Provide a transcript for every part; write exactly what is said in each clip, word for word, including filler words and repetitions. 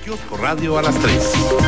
Kiosco Radio a las tres.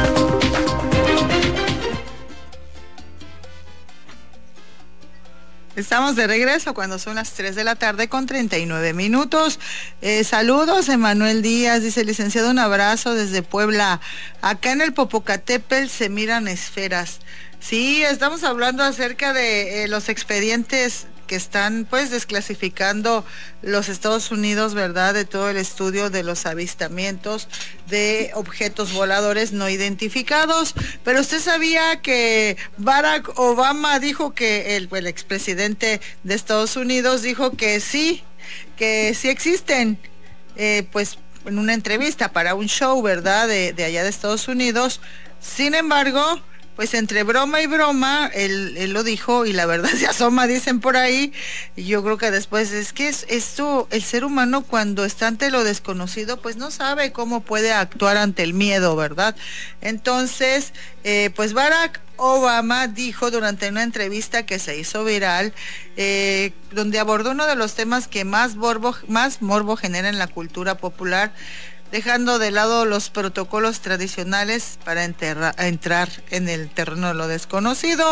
Estamos de regreso cuando son las tres de la tarde con treinta y nueve minutos. Eh, saludos, Emanuel Díaz, dice: licenciado, un abrazo desde Puebla. Acá en el Popocatépetl se miran esferas. Sí, estamos hablando acerca de eh, los expedientes que están pues desclasificando los Estados Unidos, ¿verdad? De todo el estudio de los avistamientos de objetos voladores no identificados. Pero usted sabía que Barack Obama dijo que el, el expresidente de Estados Unidos dijo que sí, que sí existen, eh, pues en una entrevista para un show, ¿verdad? De, de allá de Estados Unidos. Sin embargo, pues entre broma y broma, él, él lo dijo y la verdad se asoma, dicen por ahí. Y yo creo que después es que es, esto, el ser humano cuando está ante lo desconocido, pues no sabe cómo puede actuar ante el miedo, ¿verdad? Entonces, eh, pues Barack Obama dijo durante una entrevista que se hizo viral, eh, donde abordó uno de los temas que más morbo, más morbo genera en la cultura popular, dejando de lado los protocolos tradicionales para enterra, entrar en el terreno de lo desconocido.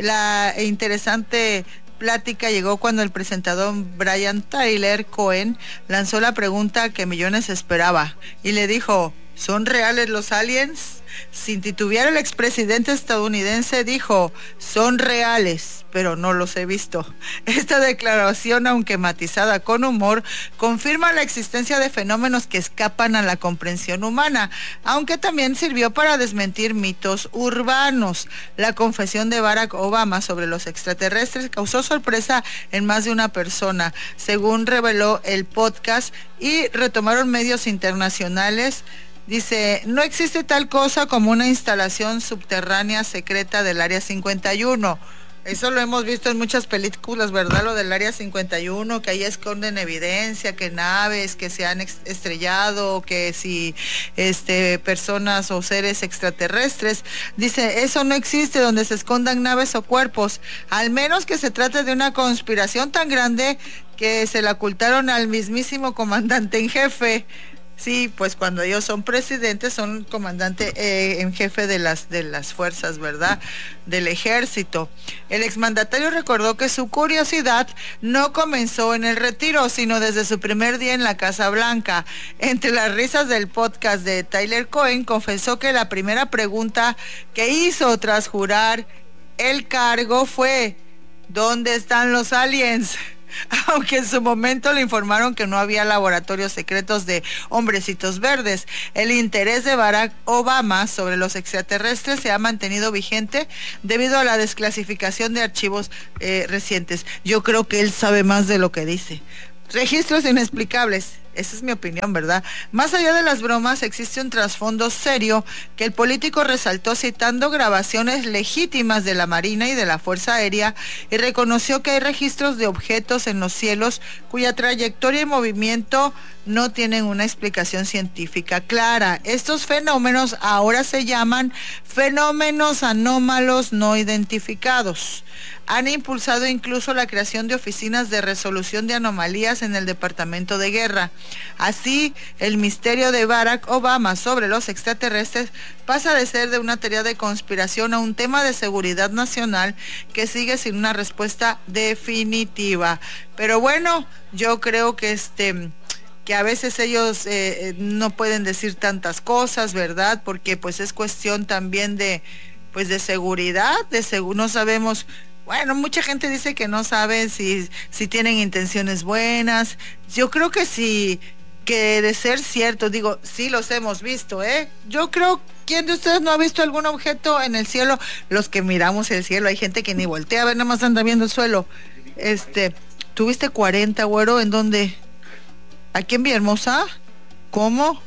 La interesante plática llegó cuando el presentador Brian Tyler Cohen lanzó la pregunta que millones esperaba y le dijo: ¿son reales los aliens? Sin titubear, el expresidente estadounidense dijo: son reales, pero no los he visto. Esta declaración, aunque matizada con humor, confirma la existencia de fenómenos que escapan a la comprensión humana, aunque también sirvió para desmentir mitos urbanos. La confesión de Barack Obama sobre los extraterrestres causó sorpresa en más de una persona, según reveló el podcast, y retomaron medios internacionales. Dice: no existe tal cosa como una instalación subterránea secreta del Área cincuenta y uno. Eso lo hemos visto en muchas películas, ¿verdad? Lo del Área cincuenta y uno, que ahí esconden evidencia, que naves que se han estrellado, que si este, personas o seres extraterrestres. Dice: eso no existe donde se escondan naves o cuerpos, al menos que se trate de una conspiración tan grande que se la ocultaron al mismísimo comandante en jefe. Sí, pues cuando ellos son presidentes son comandante eh, en jefe de las de las fuerzas, ¿verdad? Del ejército. El exmandatario recordó que su curiosidad no comenzó en el retiro, sino desde su primer día en la Casa Blanca. Entre las risas del podcast de Tyler Cohen, confesó que la primera pregunta que hizo tras jurar el cargo fue: ¿dónde están los aliens? Aunque en su momento le informaron que no había laboratorios secretos de hombrecitos verdes. El interés de Barack Obama sobre los extraterrestres se ha mantenido vigente debido a la desclasificación de archivos eh, recientes. Yo creo que él sabe más de lo que dice. Registros inexplicables. Esa es mi opinión, ¿verdad? Más allá de las bromas, existe un trasfondo serio que el político resaltó citando grabaciones legítimas de la Marina y de la Fuerza Aérea, y reconoció que hay registros de objetos en los cielos cuya trayectoria y movimiento no tienen una explicación científica clara. Estos fenómenos ahora se llaman fenómenos anómalos no identificados. Han impulsado incluso la creación de oficinas de resolución de anomalías en el Departamento de Guerra. Así, el misterio de Barack Obama sobre los extraterrestres pasa de ser de una teoría de conspiración a un tema de seguridad nacional que sigue sin una respuesta definitiva. Pero bueno, yo creo que este... que a veces ellos eh, no pueden decir tantas cosas, ¿verdad? Porque pues es cuestión también de, pues de seguridad, de segu- no sabemos, bueno, mucha gente dice que no sabe si, si tienen intenciones buenas. Yo creo que sí, que de ser cierto, digo, sí los hemos visto, ¿eh? Yo creo, ¿quién de ustedes no ha visto algún objeto en el cielo? Los que miramos el cielo, hay gente que ni voltea a ver, nada más anda viendo el suelo. Este, ¿tuviste cuarenta, güero? ¿En dónde? ¿Aquí en Villahermosa? ¿Cómo?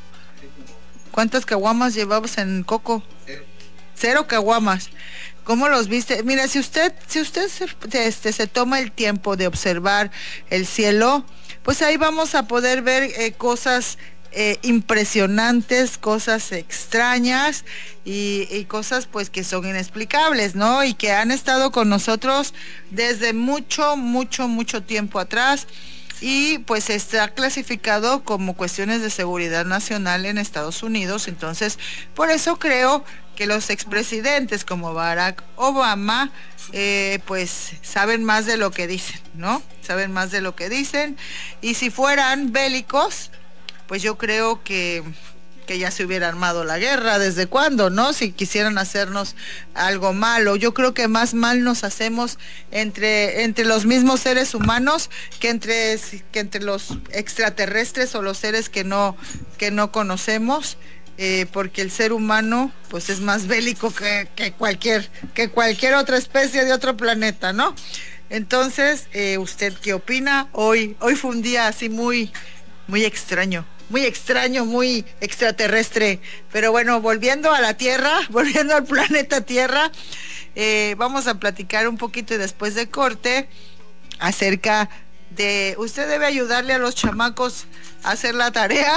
¿Cuántas caguamas llevabas en Coco? Cero. Cero caguamas. ¿Cómo los viste? Mira, si usted, si usted se, este, se toma el tiempo de observar el cielo, pues ahí vamos a poder ver eh, cosas eh, impresionantes, cosas extrañas y, y cosas pues que son inexplicables, ¿no? Y que han estado con nosotros desde mucho, mucho, mucho tiempo atrás. y pues está clasificado como cuestiones de seguridad nacional en Estados Unidos. Entonces, por eso creo que los expresidentes como Barack Obama eh, pues saben más de lo que dicen, ¿no? Saben más de lo que dicen, y si fueran bélicos, pues yo creo que que ya se hubiera armado la guerra, ¿desde cuándo, no? Si quisieran hacernos algo malo. Yo creo que más mal nos hacemos entre, entre los mismos seres humanos que entre, que entre los extraterrestres o los seres que no, que no conocemos, eh, porque el ser humano pues es más bélico que, que, cualquier, que cualquier otra especie de otro planeta, ¿no? Entonces, eh, ¿usted qué opina? Hoy, hoy fue un día así muy, muy extraño. Muy extraño, muy extraterrestre. Pero bueno, volviendo a la Tierra, volviendo al planeta Tierra, eh, vamos a platicar un poquito y después de corte acerca de... Usted debe ayudarle a los chamacos a hacer la tarea.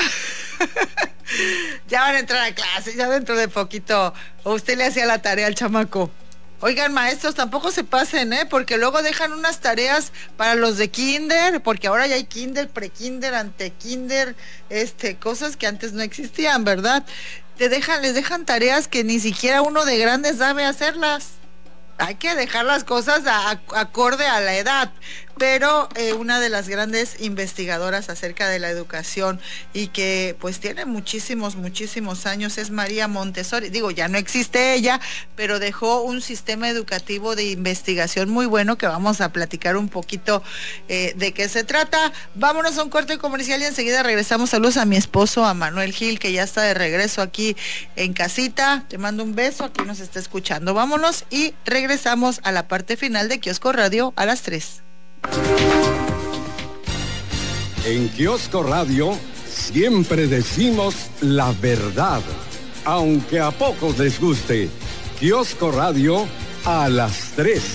Ya van a entrar a clase, ya dentro de poquito. ¿O usted le hacía la tarea al chamaco? Oigan, maestros, tampoco se pasen, ¿eh? Porque luego dejan unas tareas para los de kinder, porque ahora ya hay kinder, pre-kinder, ante-kinder, este, cosas que antes no existían, ¿verdad? Te dejan, les dejan tareas que ni siquiera uno de grandes sabe hacerlas. Hay que dejar las cosas a, a, acorde a la edad. Pero eh, una de las grandes investigadoras acerca de la educación y que pues tiene muchísimos, muchísimos años es María Montessori. Digo, ya no existe ella, pero dejó un sistema educativo de investigación muy bueno que vamos a platicar un poquito eh, de qué se trata. Vámonos a un corte comercial y enseguida regresamos. Saludos a mi esposo, a Manuel Gil, que ya está de regreso aquí en casita. Te mando un beso, aquí nos está escuchando. Vámonos y regresamos a la parte final de Kiosco Radio a las tres. En Kiosco Radio siempre decimos la verdad, aunque a pocos les guste. Kiosco Radio a las tres.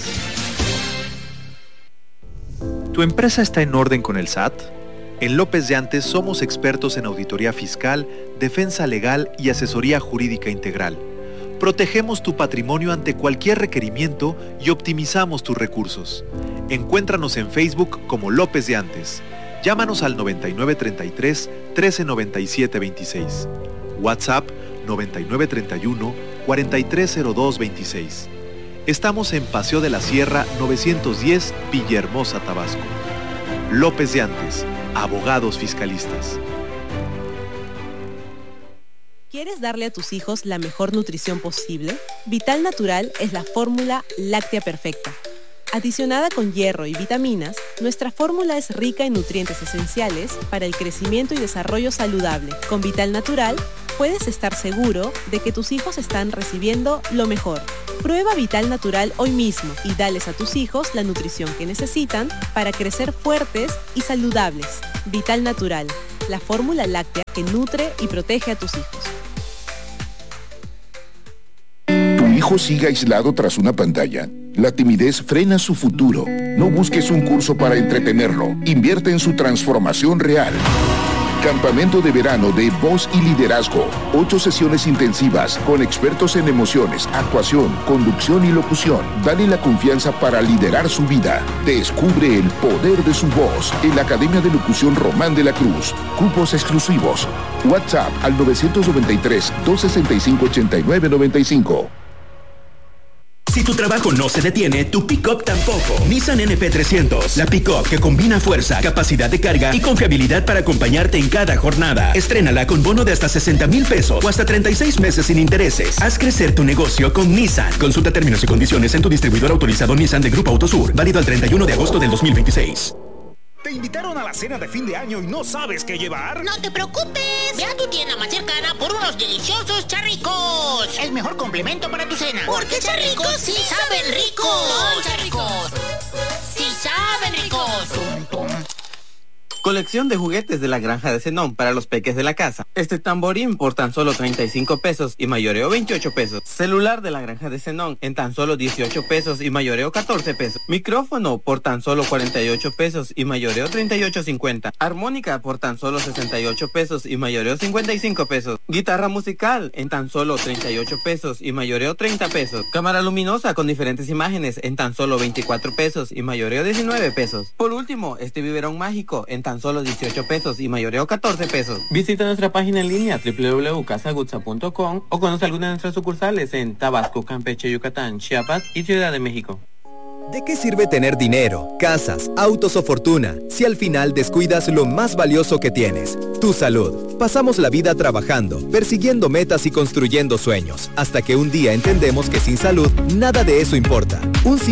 ¿Tu empresa está en orden con el S A T? En López de Antes somos expertos en auditoría fiscal, defensa legal y asesoría jurídica integral. Protegemos tu patrimonio ante cualquier requerimiento y optimizamos tus recursos. Encuéntranos en Facebook como López de Antes. Llámanos al noventa y nueve treinta y tres, trece noventa y siete veintiséis. WhatsApp noventa y nueve treinta y uno, cuarenta y tres cero dos veintiséis. Estamos en Paseo de la Sierra novecientos diez, Villahermosa, Tabasco. López de Antes, abogados fiscalistas. ¿Quieres darle a tus hijos la mejor nutrición posible? Vital Natural es la fórmula láctea perfecta. Adicionada con hierro y vitaminas, nuestra fórmula es rica en nutrientes esenciales para el crecimiento y desarrollo saludable. Con Vital Natural, puedes estar seguro de que tus hijos están recibiendo lo mejor. Prueba Vital Natural hoy mismo y dales a tus hijos la nutrición que necesitan para crecer fuertes y saludables. Vital Natural, la fórmula láctea que nutre y protege a tus hijos. ¿Tu hijo sigue aislado tras una pantalla? La timidez frena su futuro. No busques un curso para entretenerlo. Invierte en su transformación real. Campamento de verano de Voz y Liderazgo. Ocho sesiones intensivas con expertos en emociones, actuación, conducción y locución. Dale la confianza para liderar su vida. Descubre el poder de su voz en la Academia de Locución Román de la Cruz. Cupos exclusivos. WhatsApp al nueve nueve tres, dos seis cinco, ocho nueve nueve cinco. Si tu trabajo no se detiene, tu pick-up tampoco. Nissan N P trescientos, la pick-up que combina fuerza, capacidad de carga y confiabilidad para acompañarte en cada jornada. Estrénala con bono de hasta sesenta mil pesos o hasta treinta y seis meses sin intereses. Haz crecer tu negocio con Nissan. Consulta términos y condiciones en tu distribuidor autorizado Nissan de Grupo Autosur. Válido al treinta y uno de agosto del dos mil veintiséis. ¿Te invitaron a la cena de fin de año y no sabes qué llevar? No te preocupes. Ve a tu tienda más cercana por unos deliciosos charricos. El mejor complemento para tu cena. Porque charricos sí saben ricos. Son charricos. Sí saben ricos. Tum, tum. Colección de juguetes de la granja de Zenón para los peques de la casa. Este tamborín por tan solo treinta y cinco pesos y mayoreo veintiocho pesos. Celular de la granja de Zenón en tan solo dieciocho pesos y mayoreo catorce pesos. Micrófono por tan solo cuarenta y ocho pesos y mayoreo treinta y ocho cincuenta. Armónica por tan solo sesenta y ocho pesos y mayoreo cincuenta y cinco pesos. Guitarra musical en tan solo treinta y ocho pesos y mayoreo treinta pesos. Cámara luminosa con diferentes imágenes en tan solo veinticuatro pesos y mayoreo diecinueve pesos. Por último, este biberón mágico en tan solo dieciocho pesos y mayoreo catorce pesos. Visita nuestra página en línea doble u doble u doble u punto casa gutsa punto com o conoce alguna de nuestras sucursales en Tabasco, Campeche, Yucatán, Chiapas y Ciudad de México. ¿De qué sirve tener dinero, casas, autos o fortuna si al final descuidas lo más valioso que tienes, tu salud? Pasamos la vida trabajando, persiguiendo metas y construyendo sueños, hasta que un día entendemos que sin salud nada de eso importa. Un